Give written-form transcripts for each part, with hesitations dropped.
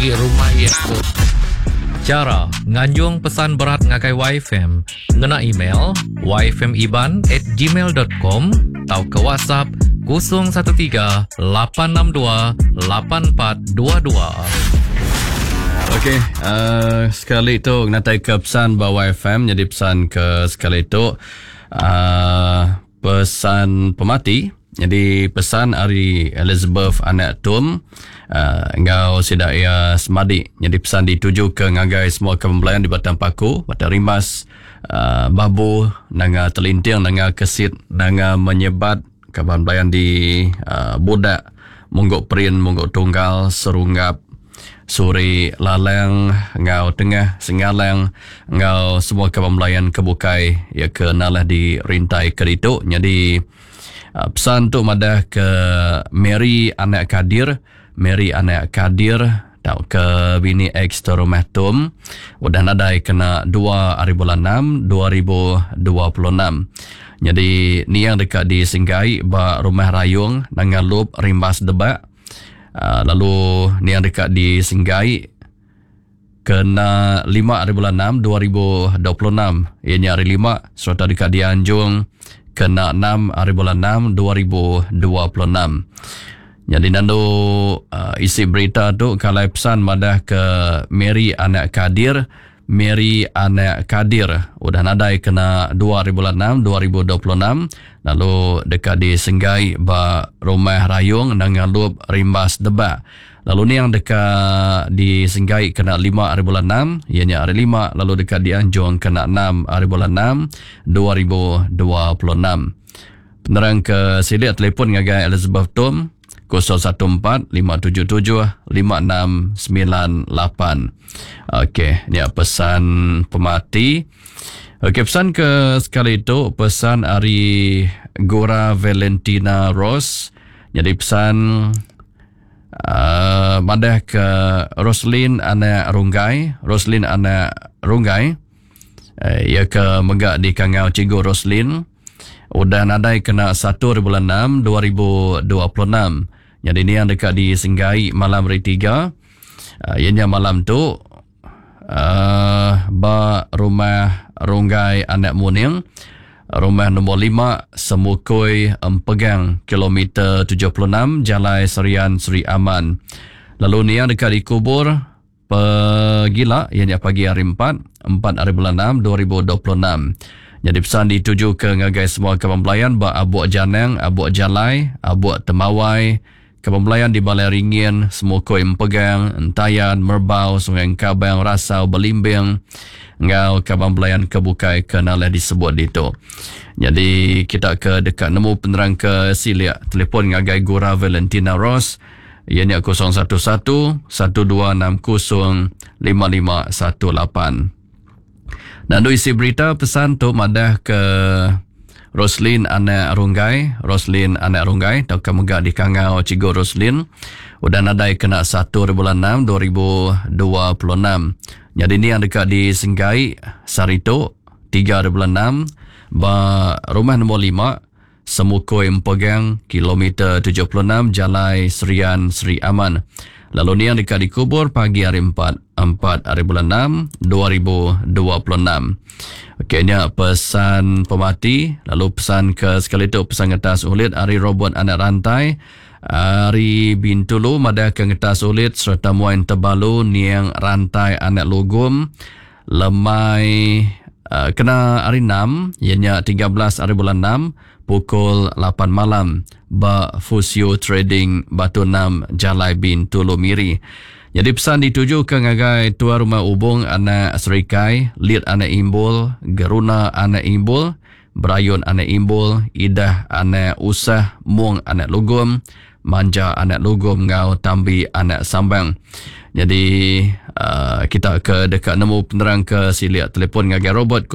di rumah itu. Cara nganjung pesan berat ngagai YFM ngena email yfmiban@gmail.com atau ke WhatsApp 013-862-8422. Okey, sekali itu natai ke pesan bawa YFM, jadi pesan ke sekali itu pesan pemati. Jadi pesan hari Elizabeth anak Tum engkau sidak ia semadi. Jadi pesan dituju ke ngagai semua kepembelayan di Batang Paku, Batang Rimas, Babu, nanga Telinting, nanga Kesit, nanga menyebat kepembelayan di Budak, Mungguk Perin, Mungguk Tunggal, Serunggap, Suri, Laleng, ngau Tengah, Singaleng, ngau semua kepembelayan kebukai ya ke nalah di rintai kerituk. Jadi pesan tu madah ke Mary anak Kadir, tau ke bini ex tu rumah Tum, udah nadai kena 2 hari bulan 6 2026. Jadi ni yang dekat di Singgai ba rumah Rayung Nangalup Rimbas Debak. Lalu ni yang dekat di Singgai kena 5 hari bulan 6 2026. Ianya hari 5 serta dekat di Anjung kena 6 hari bulan 6 2026. Jadi nandu isi berita tu kalau pesan madah ke Mary anak Kadir udah nadai kena 2 hari bulan 6 2026. Lalu dekat di Senggai ba rumah Rayung Nangalup Rimbas Debak. Lalu ni yang dekat di Senggai kena 5 hari bulan 6, ianya hari 5. Lalu dekat di Anjung kena 6 hari bulan 6 2026. Penerang ke silik telefon ngagai Elizabeth Tum 014-577-5698. Okey, ni pesan pemati. Okey, pesan ke sekali itu pesan hari Gora Valentina Ross. Jadi pesan madah ke Roslyn anak Runggai, ia ke megak di Kangau Cigo Roslyn udah nadai kena 1 bulan 6 2026. Jadi ni yang dekat di Singgai malam hari 3. Ianya malam tu ba rumah Runggai anak Muning, rumah nombor 5 Semukui Empegang, kilometer 76, Jalai Serian Seri Aman. Lalu ni yang dekat di kubur Pegila, ianya pagi hari 4 hari bulan 6 2026. Jadi pesan dituju ke ngagai semua kepembelayan ba Abuak Janang, Abuak Jalai, Abuak Temawai, kepembelayan di Balai Ringin, Semukui Empegang, Entayan, Merbau, Sungai Kabang, Rasau, Belimbing, ngau kepembelayan kebukai kenalah disebut itu. Jadi kita ke dekat nemu penerang ke silik telefon ngagai Gora Valentina Ross, ianya 011-1260-5518. Dan isi berita pesan tu madah ke Roslyn anak Runggai, tau kamu gak di Kangau Cigo Roslyn, udah nadai kena 1 bulan 6 2026. Jadi ni yang dekat di Senggai Sarito 3 bulan 6 ba rumah nombor 5 Semukui Empegang, kilometer 76, Jalai Serian Seri Aman. Lalu ni yang dekat di kubur pagi hari 4 hari bulan 6 2026. Okey, ni pesan pemati. Lalu pesan ke sekali tu pesan ngetas ulit hari robot anak rantai, hari Bintulu madah ke ngetas ulit serta muain terbalu ni yang rantai anak lugum lemai kena hari 6, ianya 13 hari bulan 6 pukul 8 malam ba Fusio Trading Batu 6 Jalai bin Tulu Miri. Jadi pesan dituju ke ngagai tua rumah ubung anak Serikai, Lid anak Imbul, Geruna anak Imbul, Brayun anak Imbul, Idah anak Usah, Mung anak Lugum, Manja anak Lugum, Ngau Tambi anak Sambang. Jadi kita ke dekat nemu penerang ke silik telefon ngagai robot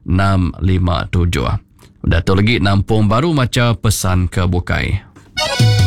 0111-2641-657. Udah tu lagi nampung baru macam pesan ke bukai.